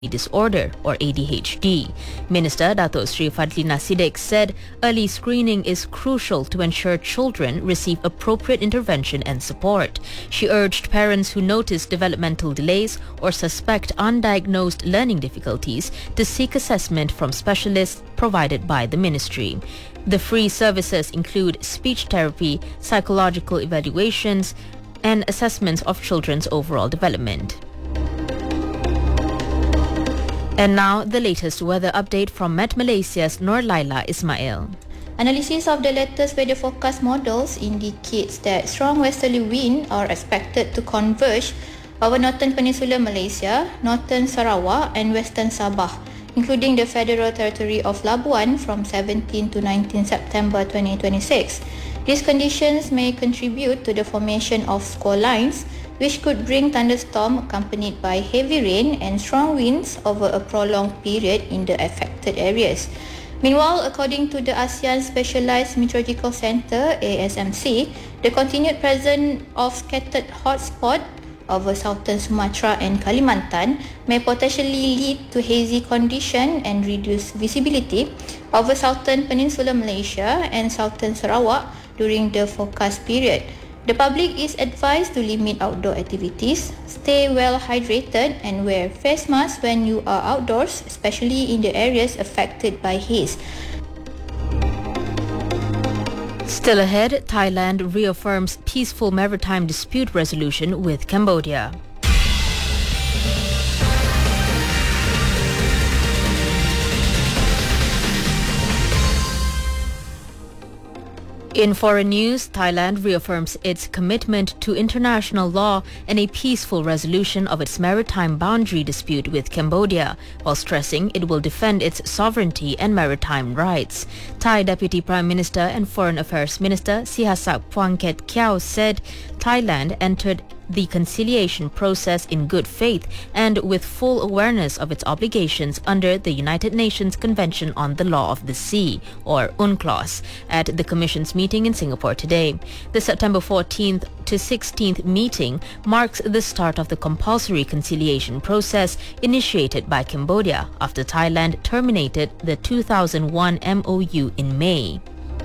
disorder or ADHD. Minister Dato' Sri Fadlina Siddiq said early screening is crucial to ensure children receive appropriate intervention and support. She urged parents who notice developmental delays or suspect undiagnosed learning difficulties to seek assessment from specialists provided by the ministry. The free services include speech therapy, psychological evaluations, and assessments of children's overall development. And now, the latest weather update from Met Malaysia's Nur Laila Ismail. Analysis of the latest weather forecast models indicates that strong westerly winds are expected to converge over northern Peninsular Malaysia, northern Sarawak and western Sabah, including the Federal Territory of Labuan from 17 to 19 September 2026. These conditions may contribute to the formation of squall lines, which could bring thunderstorm accompanied by heavy rain and strong winds over a prolonged period in the affected areas. Meanwhile, according to the ASEAN Specialized Meteorological Centre, ASMC, the continued presence of scattered hotspots over southern Sumatra and Kalimantan may potentially lead to hazy condition and reduced visibility over southern Peninsular Malaysia and southern Sarawak during the forecast period. The public is advised to limit outdoor activities, stay well hydrated and wear face masks when you are outdoors, especially in the areas affected by haze. Still ahead, Thailand reaffirms peaceful maritime dispute resolution with Cambodia. In foreign news, Thailand reaffirms its commitment to international law and a peaceful resolution of its maritime boundary dispute with Cambodia, while stressing it will defend its sovereignty and maritime rights. Thai Deputy Prime Minister and Foreign Affairs Minister Sihasak Phuangkhet Kyaw said Thailand entered the conciliation process in good faith and with full awareness of its obligations under the United Nations Convention on the Law of the Sea, or UNCLOS, at the Commission's meeting in Singapore today. The September 14th to 16th meeting marks the start of the compulsory conciliation process initiated by Cambodia after Thailand terminated the 2001 MOU in May.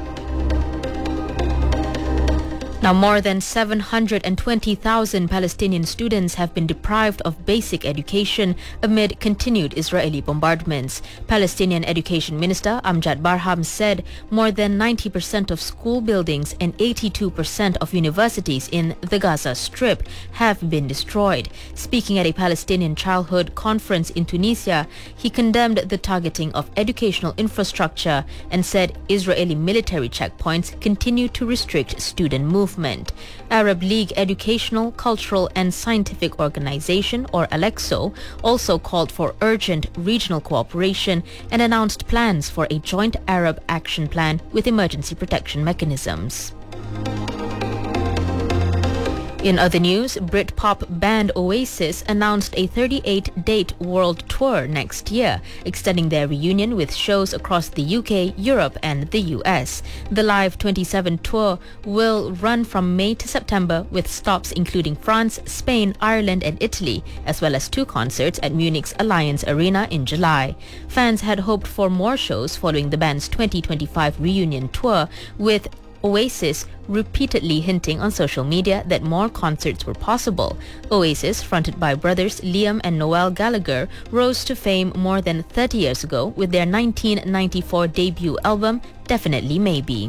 Now, more than 720,000 Palestinian students have been deprived of basic education amid continued Israeli bombardments. Palestinian Education Minister Amjad Barham said more than 90% of school buildings and 82% of universities in the Gaza Strip have been destroyed. Speaking at a Palestinian childhood conference in Tunisia, he condemned the targeting of educational infrastructure and said Israeli military checkpoints continue to restrict student movement. Arab League Educational, Cultural and Scientific Organization, or ALEXO, also called for urgent regional cooperation and announced plans for a joint Arab action plan with emergency protection mechanisms. In other news, Britpop band Oasis announced a 38-date world tour next year, extending their reunion with shows across the UK, Europe and the US. The Live 27 tour will run from May to September with stops including France, Spain, Ireland and Italy, as well as 2 concerts at Munich's Alliance Arena in July. Fans had hoped for more shows following the band's 2025 reunion tour, with Oasis repeatedly hinting on social media that more concerts were possible. Oasis, fronted by brothers Liam and Noel Gallagher, rose to fame more than 30 years ago with their 1994 debut album, Definitely Maybe.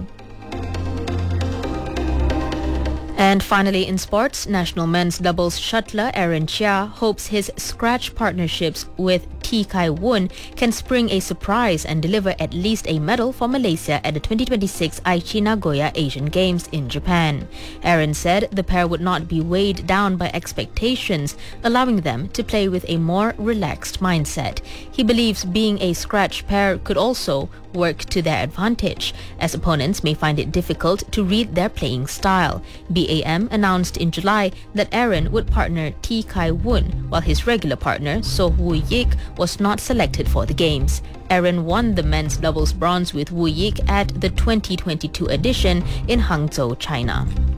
And finally, in sports, national men's doubles shuttler Aaron Chia hopes his scratch partnerships with T. Kai Woon can spring a surprise and deliver at least a medal for Malaysia at the 2026 Aichi Nagoya Asian Games in Japan. Aaron said the pair would not be weighed down by expectations, allowing them to play with a more relaxed mindset. He believes being a scratch pair could also work to their advantage, as opponents may find it difficult to read their playing style. BAM announced in July that Aaron would partner T. Kai Woon, while his regular partner, So Woo Yik, was not selected for the Games. Aaron won the men's doubles bronze with Woo Yik at the 2022 edition in Hangzhou, China.